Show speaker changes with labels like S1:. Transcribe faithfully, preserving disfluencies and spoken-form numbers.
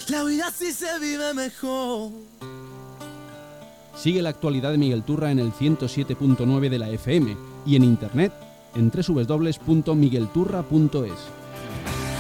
S1: La vida sí se vive mejor.
S2: Sigue la actualidad de Miguel Turra en el ciento siete punto nueve de la F M y en internet en doble u doble u doble u punto miguel turra punto es.